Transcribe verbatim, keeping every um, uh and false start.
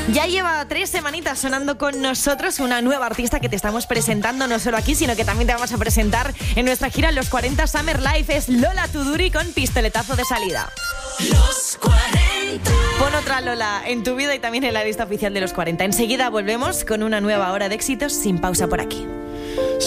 Ya lleva tres semanitas sonando con nosotros una nueva artista que te estamos presentando no solo aquí, sino que también te vamos a presentar en nuestra gira Los cuarenta Summer Life. Es Lola Tuduri con pistoletazo de salida. Los cuarenta. Pon otra Lola en tu vida y también en la lista oficial de Los cuarenta. Enseguida volvemos con una nueva hora de éxitos sin pausa por aquí.